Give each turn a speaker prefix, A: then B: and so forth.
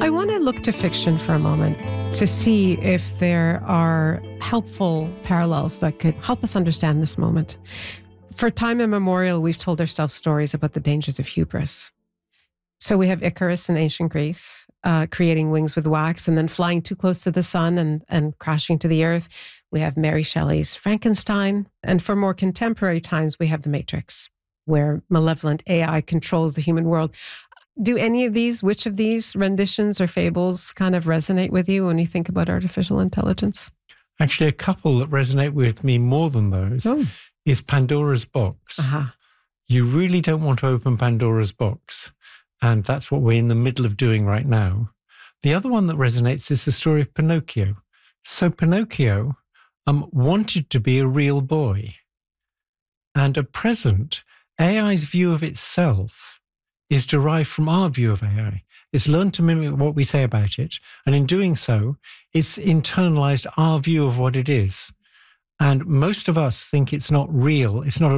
A: I want to look to fiction for a moment to see if there are helpful parallels that could help us understand this moment. For time immemorial, we've told ourselves stories about the dangers of hubris. So we have Icarus in ancient Greece, creating wings with wax and then flying too close to the sun and crashing to the earth. We have Mary Shelley's Frankenstein. And for more contemporary times, we have The Matrix, where malevolent AI controls the human world. Do any of these, which of these renditions or fables kind of resonate with you when you think about artificial intelligence?
B: Actually, a couple that resonate with me more than those is Pandora's Box. You really don't want to open Pandora's Box. And that's what we're in the middle of doing right now. The other one that resonates is the story of Pinocchio. So Pinocchio wanted to be a real boy. And at present, AI's view of itself is derived from our view of AI. It's learned to mimic what we say about it. And in doing so, it's internalized our view of what it is. And most of us think it's not real. It's not a